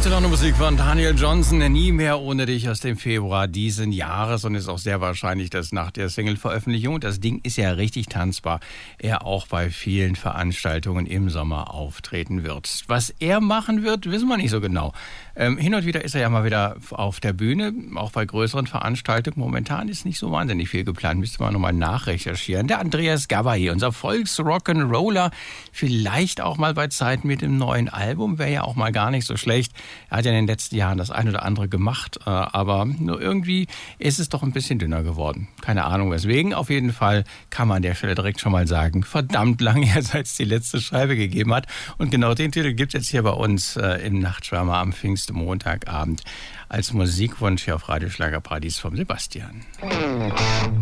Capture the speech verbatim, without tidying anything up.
Gute Laune Musik von Daniel Johnston, Nie mehr ohne dich aus dem Februar diesen Jahres, und ist auch sehr wahrscheinlich, dass nach der Single-Veröffentlichung, das Ding ist ja richtig tanzbar, er auch bei vielen Veranstaltungen im Sommer auftreten wird. Was er machen wird, wissen wir nicht so genau. Ähm, hin und wieder ist er ja mal wieder auf der Bühne, auch bei größeren Veranstaltungen. Momentan ist nicht so wahnsinnig viel geplant, müsste man nochmal nachrecherchieren. Der Andreas Gabay, unser Volks-Rock'n'Roller, vielleicht auch mal bei Zeit mit dem neuen Album, wäre ja auch mal gar nicht so schlecht. Er hat ja in den letzten Jahren das ein oder andere gemacht, aber nur irgendwie ist es doch ein bisschen dünner geworden. Keine Ahnung weswegen. Auf jeden Fall kann man an der Stelle direkt schon mal sagen, verdammt lange her, seit es die letzte Scheibe gegeben hat. Und genau den Titel gibt es jetzt hier bei uns äh, im Nachtschwärmer am Pfingstmontagabend als Musikwunsch hier auf Radio Schlagerparadies vom Sebastian.